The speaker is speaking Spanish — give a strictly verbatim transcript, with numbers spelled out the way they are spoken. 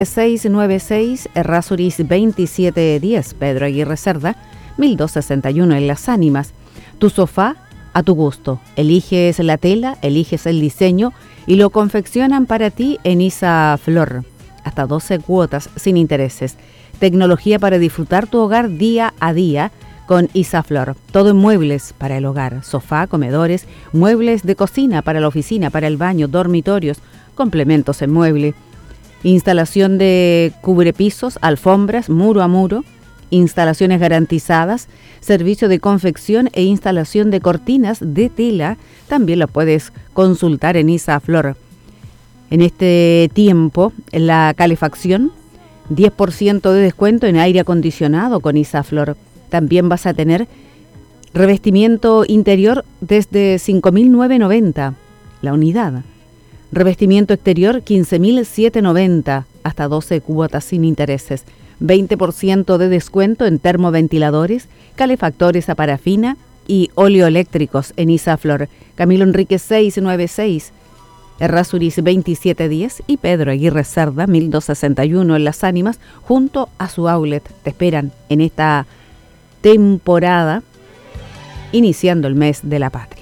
seiscientos noventa y seis, Errázuriz veintisiete diez, Pedro Aguirre Cerda, mil doscientos sesenta y uno en Las Ánimas. Tu sofá a tu gusto. Eliges la tela, eliges el diseño y lo confeccionan para ti en Isa Flor. Hasta doce cuotas sin intereses. Tecnología para disfrutar tu hogar día a día con Isa Flor. Todo en muebles para el hogar. Sofá, comedores, muebles de cocina para la oficina, para el baño, dormitorios, complementos en mueble. Instalación de cubrepisos, alfombras, muro a muro, instalaciones garantizadas, servicio de confección e instalación de cortinas de tela, también lo puedes consultar en Isa Flor. En este tiempo, la calefacción, diez por ciento de descuento en aire acondicionado con Isa Flor. También vas a tener revestimiento interior desde cinco mil novecientos noventa la unidad. Revestimiento exterior quince mil setecientos noventa, hasta doce cuotas sin intereses. veinte por ciento de descuento en termoventiladores, calefactores a parafina y oleoeléctricos en Isa Flor. Camilo Enríquez seiscientos noventa y seis, Errázuriz veintisiete diez y Pedro Aguirre Cerda mil doscientos sesenta y uno en Las Ánimas, junto a su outlet. Te esperan en esta temporada, iniciando el mes de la patria.